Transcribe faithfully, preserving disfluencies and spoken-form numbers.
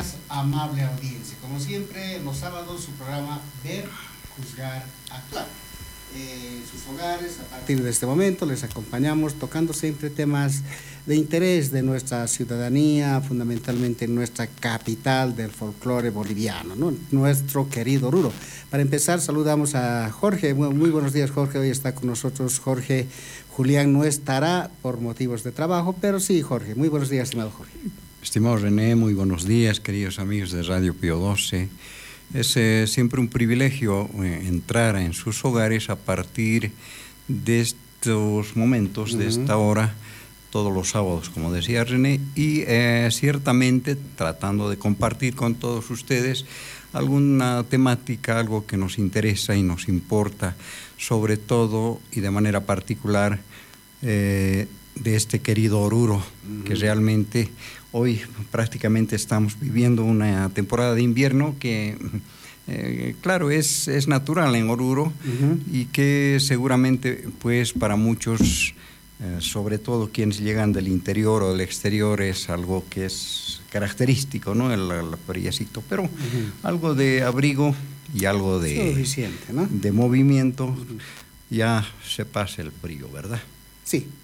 días, amable audiencia. Como siempre, los sábados su programa Ver, Juzgar, Actuar. Eh, en sus hogares, a partir de este momento, les acompañamos tocando siempre temas de interés de nuestra ciudadanía, fundamentalmente en nuestra capital del folclore boliviano, ¿no? Nuestro querido Oruro. Para empezar, saludamos a Jorge. Muy, muy buenos días, Jorge. Hoy está con nosotros Jorge. Julián no estará por motivos de trabajo, pero sí, Jorge. Muy buenos días, estimado Jorge. Estimado René, muy buenos días, queridos amigos de Radio Pío doce. Es eh, siempre un privilegio eh, entrar en sus hogares a partir de estos momentos, uh-huh. de esta hora, todos los sábados, como decía René, y eh, ciertamente tratando de compartir con todos ustedes alguna temática, algo que nos interesa y nos importa, sobre todo y de manera particular eh, de este querido Oruro, uh-huh. que realmente hoy prácticamente estamos viviendo una temporada de invierno que, eh, claro, es, es natural en Oruro, uh-huh. y que seguramente, pues, para muchos, eh, sobre todo quienes llegan del interior o del exterior, es algo que es característico, ¿no? El, el friecito, pero uh-huh. algo de abrigo y algo de, suficiente, ¿no? de movimiento, uh-huh. ya se pasa el frío, ¿verdad? Sí,